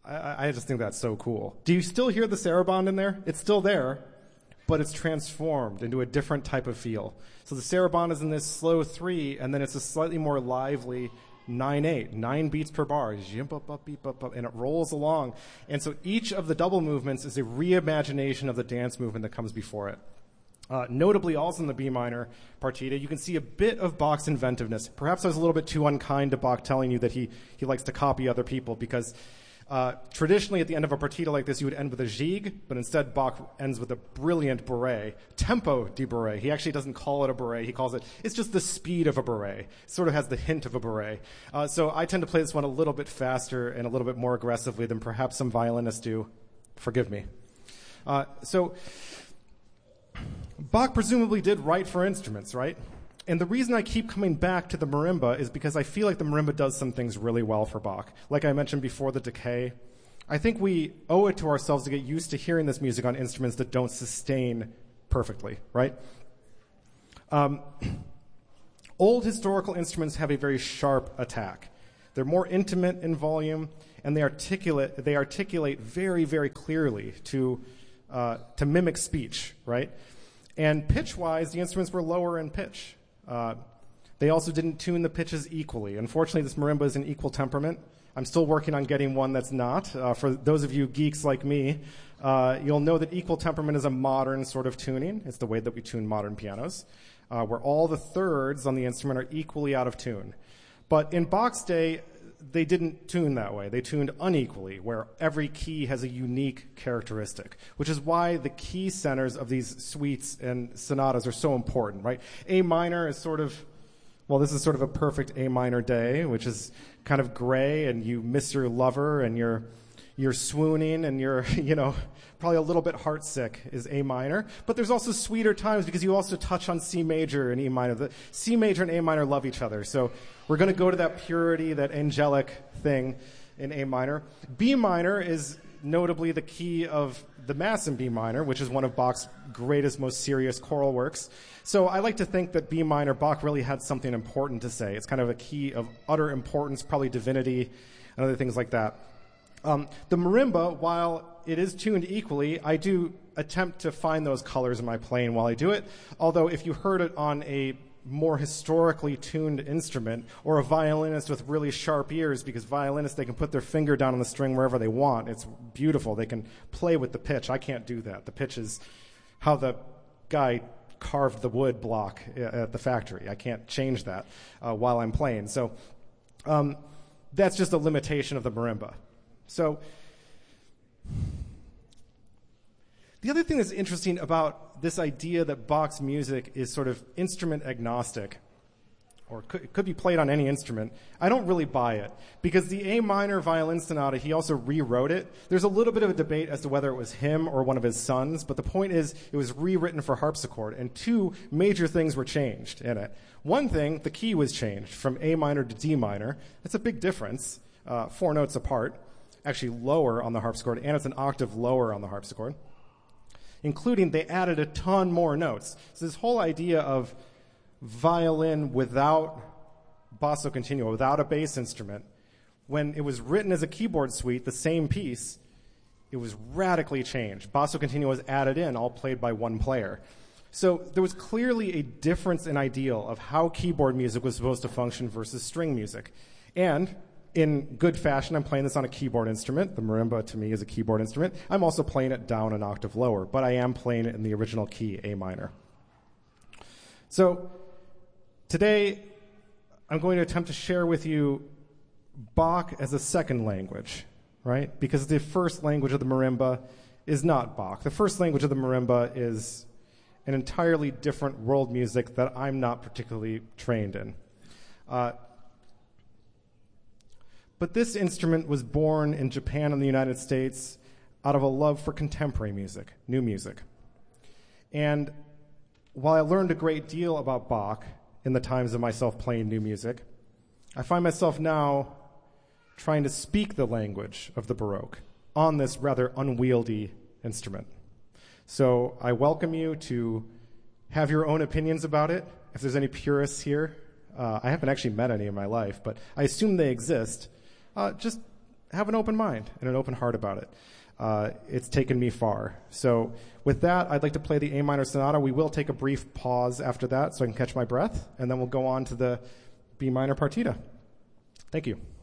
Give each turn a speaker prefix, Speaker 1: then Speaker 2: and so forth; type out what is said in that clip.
Speaker 1: I just think that's so cool. Do you still hear the saraband in there? It's still there, but it's transformed into a different type of feel. So the saraband is in this slow 3, and then it's a slightly more lively 9/8, 9 beats per bar, and it rolls along. And so each of the double movements is a reimagination of the dance movement that comes before it. Notably, also in the B minor partita, you can see a bit of Bach's inventiveness. Perhaps I was a little bit too unkind to Bach telling you that he likes to copy other people, because traditionally at the end of a partita like this, you would end with a gigue, but instead Bach ends with a brilliant bourrée, tempo di bourrée. He actually doesn't call it a bourrée. He calls it's just the speed of a bourrée. It sort of has the hint of a bourrée. So I tend to play this one a little bit faster and a little bit more aggressively than perhaps some violinists do. Forgive me. So Bach presumably did write for instruments, right? And the reason I keep coming back to the marimba is because I feel like the marimba does some things really well for Bach. Like I mentioned before, the decay. I think we owe it to ourselves to get used to hearing this music on instruments that don't sustain perfectly, right? Old historical instruments have a very sharp attack. They're more intimate in volume, and they articulate very, very clearly to mimic speech, right? And pitch-wise, the instruments were lower in pitch. They also didn't tune the pitches equally. Unfortunately, this marimba is an equal temperament. I'm still working on getting one that's not. For those of you geeks like me, you'll know that equal temperament is a modern sort of tuning. It's the way that we tune modern pianos, where all the thirds on the instrument are equally out of tune. But in Bach's day, they didn't tune that way. They tuned unequally, where every key has a unique characteristic, which is why the key centers of these suites and sonatas are so important, right? A minor is this is sort of a perfect A minor day, which is kind of gray, and you miss your lover, and you're swooning, and you're, probably a little bit heartsick is A minor. But there's also sweeter times because you also touch on C major and E minor. The C major and A minor love each other. So we're going to go to that purity, that angelic thing in A minor. B minor is notably the key of the Mass in B minor, which is one of Bach's greatest, most serious choral works. So I like to think that B minor, Bach really had something important to say. It's kind of a key of utter importance, probably divinity and other things like that. The marimba, while it is tuned equally, I do attempt to find those colors in my playing while I do it. Although if you heard it on a more historically tuned instrument, or a violinist with really sharp ears, because violinists, they can put their finger down on the string wherever they want. It's beautiful. They can play with the pitch. I can't do that. The pitch is how the guy carved the wood block at the factory. I can't change that while I'm playing. So that's just a limitation of the marimba. So the other thing that's interesting about this idea that Bach's music is sort of instrument agnostic, or could be played on any instrument, I don't really buy it. Because the A minor violin sonata, he also rewrote it. There's a little bit of a debate as to whether it was him or one of his sons, but the point is it was rewritten for harpsichord, and 2 major things were changed in it. One thing, the key was changed from A minor to D minor. That's a big difference, 4 notes apart, actually lower on the harpsichord, and it's an octave lower on the harpsichord. Including, they added a ton more notes. So this whole idea of violin without basso continuo, without a bass instrument, when it was written as a keyboard suite, the same piece, it was radically changed. Basso continuo was added in, all played by one player. So there was clearly a difference in ideal of how keyboard music was supposed to function versus string music. And in good fashion, I'm playing this on a keyboard instrument. The marimba, to me, is a keyboard instrument. I'm also playing it down an octave lower, but I am playing it in the original key, A minor. So today, I'm going to attempt to share with you Bach as a second language, right? Because the first language of the marimba is not Bach. The first language of the marimba is an entirely different world music that I'm not particularly trained in. But this instrument was born in Japan and the United States out of a love for contemporary music, new music. And while I learned a great deal about Bach in the times of myself playing new music, I find myself now trying to speak the language of the Baroque on this rather unwieldy instrument. So I welcome you to have your own opinions about it. If there's any purists here, I haven't actually met any in my life, but I assume they exist. Just have an open mind and an open heart about it. It's taken me far. So with that, I'd like to play the A minor sonata. We will take a brief pause after that so I can catch my breath, and then we'll go on to the B minor partita. Thank you.